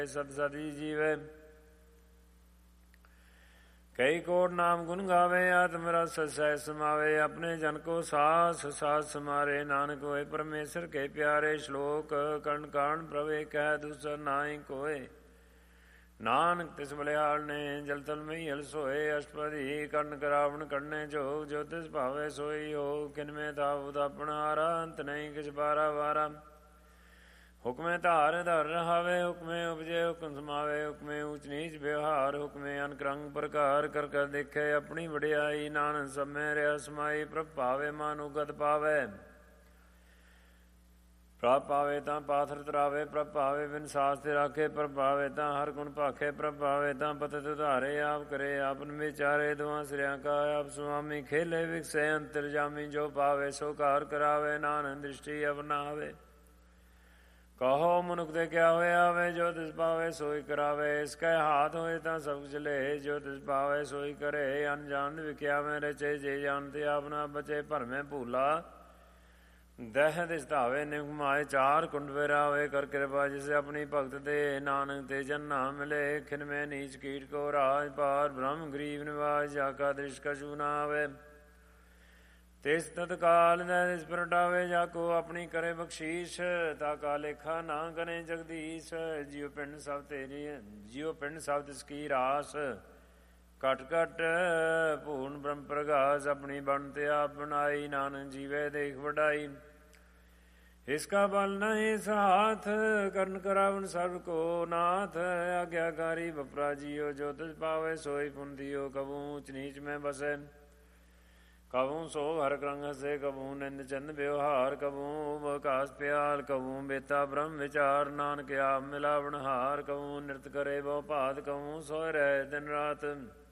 सत सती जीवे। कई कोट नाम गुण गावे, आत्मरस सह समावे। अपने जन को सास सास समारे, नानक होए परमेश्वर के प्यारे। श्लोक कर्ण कांड प्रभे कह, दूसर नाई कोय। नानक तिस बलिहाल ने, जल तल में हल सोए। अष्टपदी कर्ण करावण करने जोग, जो तिस भावे सोई हो। किनमें था उदापन हारा, अंत नहीं किस बारा बारा। हुक्मे धार धर रहावे, हुक्मे उपजे हुक्म समावे। हुक्मे ऊंच नीच व्यवहार, हुक्मे अनक्रंग प्रकार। कर कर देखे अपनी वडियाई, नानक सब में रहा समाई। प्रभ पावे मानु गत पावे, प्रभ पावे तां पाथर तरावे। प्रभ पावे बिन शास्त्र राखे, प्रभ पावे तां हर गुण भाखे। प्रभ पावे तां पतित उधारे, आप करे आपन विचारे। दुआ सिरिया का आप स्वामी, खेले विकसे अंतर्जामी। जो पावे सो कार करावे, नानक दृष्टि अपनावे। कहो मनुख दे क्या होया आवे, जो तिस पावे सोई करावे। इसके हाथ होए तां सब कुछ ले, जो तिस पावे सोई करे। अनजान विख्या में रचे, जे जानते आपना बचे। भर में भूला दह दिस धावे, निगमाए चार कुंड विरावे। कर कृपा जिसे अपनी भगत दे, नानक ते जन ना मिले। खिन में नीच कीट को राज पार, ब्रह्म गरीब निवाज। जाका दृष्ट कछु ना आवे, तिस तत्काल दिस प्रटावे। जाको अपनी करे बख्शीश, ताका लेखा ना करे जगदीश। जियो पिंड सब तेरी, जियो पिंड सब तिसकी रास। कट कट पूर्ण ब्रह्म प्रकाश, अपनी बनते आप बनाई। नानक जीवे देख बढ़ाई, इसका बल नहीं इस हाथ। कर्ण करावन सर्व को नाथ, आज्ञाकारी बपरा जियो। जो तिस पावे सोई पुन दियो, कबू ऊंच नीच में बसे। कबू सो हर क्रंग हसे, कबू निंद चंद व्यवहार। कबू बकास प्याल, कबू बेता ब्रह्म विचार। नानक आप मिलावण हार, कबू नृत करे बहु पात। कबू सोय रहे दिन रात,